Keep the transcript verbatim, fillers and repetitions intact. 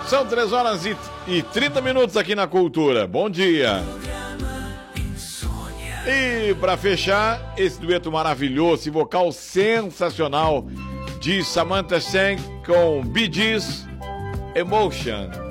São três horas e, e trinta minutos aqui na Cultura. Bom dia. E para fechar, esse dueto maravilhoso, esse vocal sensacional de Samantha Sang com Bee Gees, Emotion.